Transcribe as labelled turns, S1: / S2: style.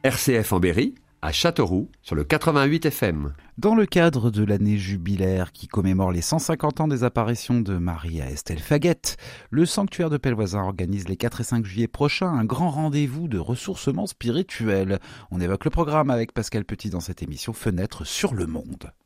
S1: RCF en Berry, à Châteauroux, sur le 88 FM.
S2: Dans le cadre de l'année jubilaire qui commémore les 150 ans des apparitions de Marie à Estelle Faguette, le sanctuaire de Pelvoisin organise les 4 et 5 juillet prochains un grand rendez-vous de ressourcement spirituel. On évoque le programme avec Pascal Petit dans cette émission Fenêtre sur le monde.